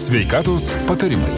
Sveikatos patarimai.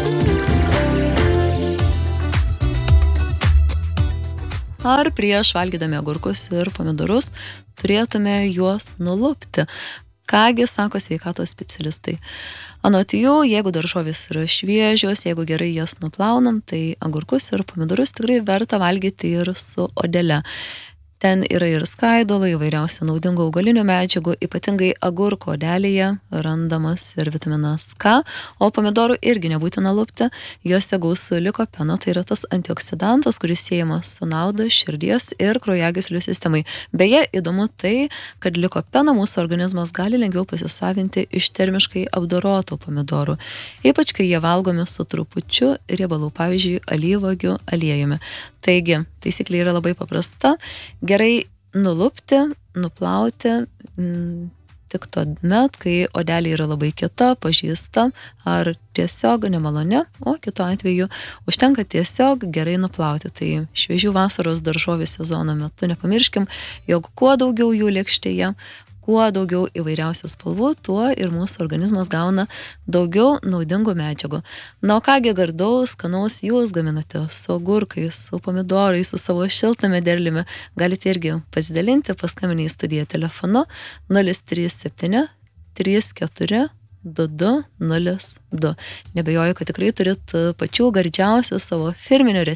Ar prieš valgydami agurkus ir pomidorus turėtume juos nulupti? Kągi sako sveikatos specialistai? Anot jų, jeigu daržovės yra šviežios, jeigu gerai jas nuplaunam, tai agurkus ir pomidorus tikrai verta valgyti ir su odele. Ten yra ir skaidulų, įvairiausių naudingų augalinių medžiagų, ypatingai agurko odelėje randamas ir vitaminas K, o pomidorų irgi nebūtina lupti, juose gausu likopeno, tai yra tas antioksidantas, kuris siejamas su nauda širdies ir kraujagyslių sistemai. Beje, įdomu tai, kad likopeną mūsų organizmas gali lengviau pasisavinti iš termiškai apdorotų pomidorų, ypač kai jie valgomi su trupučiu riebalų, pavyzdžiui, alyvuogių aliejumi. Taigi, taisyklė yra labai paprasta. Gerai nulupti, nuplauti tik tuomet, kai odelė yra labai kieta, pažįsta ar tiesiog nemaloni, o kitu atveju užtenka tiesiog gerai nuplauti. Tai šviežių vasaros daržovių sezono metu nepamirškim, jog kuo daugiau jų lėkštėje, kuo daugiau įvairiausių spalvų, tuo ir mūsų organizmas gauna daugiau naudingų medžiagų. Na, o kągi gardaus, skanaus jūs gaminate su agurkais, su pomidorais, su savo šiltame derliumi, galite irgi pasidalinti, paskambinę į studiją telefonu 037 34 2202. Nebejoju, kad tikrai turit pačių gardžiausių savo firminių receptų.